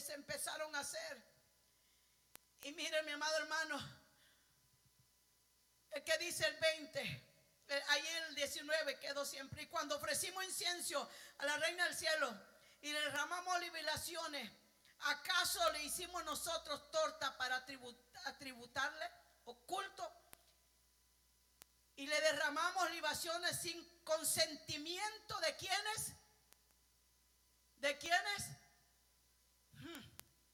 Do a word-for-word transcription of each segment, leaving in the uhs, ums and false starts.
libaciones se empezaron a hacer. Y miren, mi amado hermano, el que dice el veinte, ahí el diecinueve quedó siempre. Y cuando ofrecimos incienso a la reina del cielo y le derramamos libaciones, ¿acaso le hicimos nosotros torta para tributarle o culto? Y le derramamos libaciones sin consentimiento de quiénes, de quiénes. Hmm.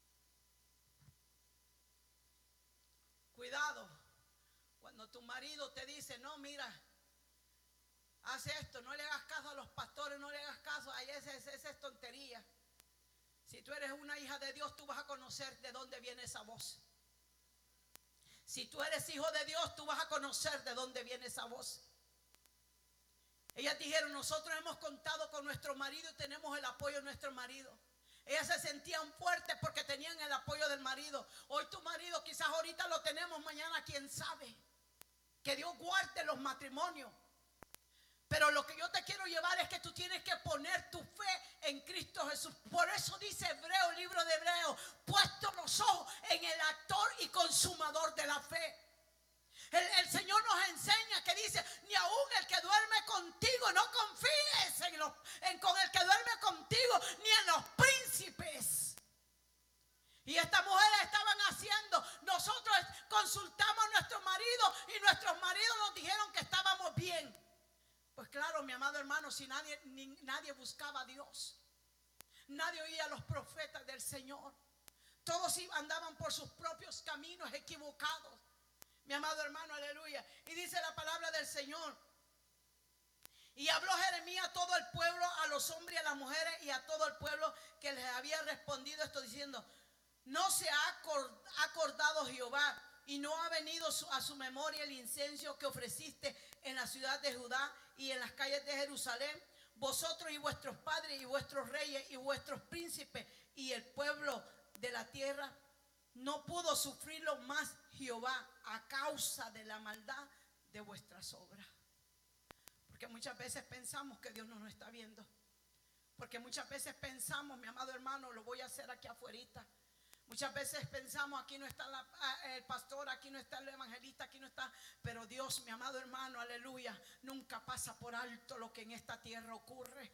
Cuidado, cuando tu marido te dice, no, mira, haz esto, no le hagas caso a los pastores, no le hagas caso, ay, esa, esa, esa es tontería. Si tú eres una hija de Dios, tú vas a conocer de dónde viene esa voz. Si tú eres hijo de Dios, tú vas a conocer de dónde viene esa voz. Ellas dijeron, nosotros hemos contado con nuestro marido y tenemos el apoyo de nuestro marido. Ellas se sentían fuertes porque tenían el apoyo del marido. Hoy tu marido quizás ahorita lo tenemos, mañana quién sabe. Que Dios guarde los matrimonios. Pero lo que yo te quiero llevar es que tú tienes que poner tu fe en Cristo Jesús. Por eso dice Hebreo, libro de Hebreo, puesto los ojos en el actor y consumador de la fe. El, el Señor nos enseña que dice, ni aún el que duerme contigo, no confíes en, los, en con el que duerme contigo, ni en los príncipes. Y estas mujeres estaban haciendo, nosotros consultamos a nuestro marido y nuestros maridos nos dijeron que estábamos bien. Pues claro, mi amado hermano, si nadie, ni, nadie buscaba a Dios, nadie oía a los profetas del Señor, todos andaban por sus propios caminos equivocados, mi amado hermano, aleluya. Y dice la palabra del Señor, y habló Jeremías a todo el pueblo, a los hombres y a las mujeres y a todo el pueblo que les había respondido esto diciendo, no se ha acordado Jehová y no ha venido a su memoria el incienso que ofreciste en la ciudad de Judá y en las calles de Jerusalén, vosotros y vuestros padres y vuestros reyes y vuestros príncipes y el pueblo de la tierra. No pudo sufrirlo más Jehová a causa de la maldad de vuestras obras. Porque muchas veces pensamos que Dios no nos está viendo. Porque muchas veces pensamos, mi amado hermano, lo voy a hacer aquí afuerita. Muchas veces pensamos, aquí no está la, el pastor, aquí no está el evangelista, aquí no está. Pero Dios, mi amado hermano, aleluya, nunca pasa por alto lo que en esta tierra ocurre.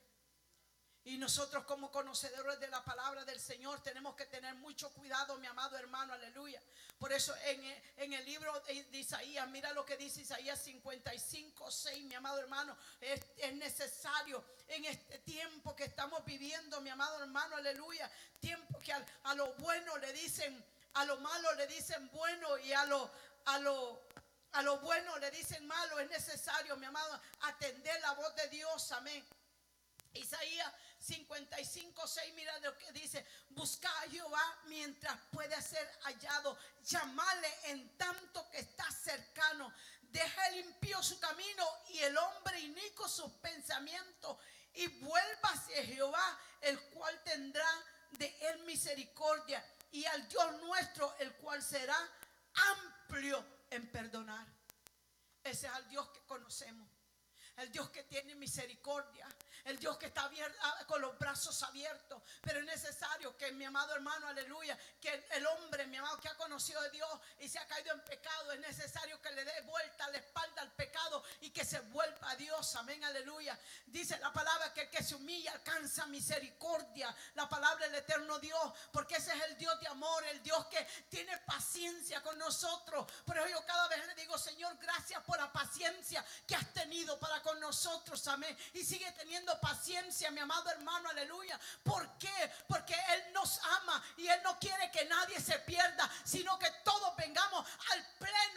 Y nosotros como conocedores de la palabra del Señor tenemos que tener mucho cuidado, mi amado hermano, aleluya. Por eso en, en el libro de Isaías, mira lo que dice Isaías cincuenta y cinco, seis, mi amado hermano. Es, es necesario en este tiempo que estamos viviendo, mi amado hermano, aleluya. Tiempo que a, a lo bueno le dicen, a lo malo le dicen bueno y a lo, a lo, a lo bueno le dicen malo. Es necesario, mi amado, atender la voz de Dios, amén. Isaías cincuenta y cinco, seis, mira lo que dice, busca a Jehová mientras puede ser hallado, llamarle en tanto que está cercano, deja el impío su camino y el hombre inicuo sus pensamientos y vuelva hacia Jehová, el cual tendrá de él misericordia, y al Dios nuestro, el cual será amplio en perdonar. Ese es el Dios que conocemos. El Dios que tiene misericordia, el Dios que está abierto, con los brazos abiertos. Pero es necesario que mi amado hermano, aleluya, que el hombre, mi amado, que ha conocido a Dios y se ha caído en pecado, es necesario que le dé vuelta la espalda al pecado y que se vuelva a Dios, amén, aleluya. Dice la palabra que el que se humilla alcanza misericordia, la palabra del eterno Dios, porque ese es el Dios de amor, el Dios que tiene paciencia con nosotros. Por eso yo cada vez le digo, Señor, gracias por la paciencia que has tenido para con nosotros, amén. Y sigue teniendo paciencia, mi amado hermano, aleluya. ¿Por qué? Porque Él nos ama y Él no quiere que nadie se pierda, sino que todos vengamos al pleno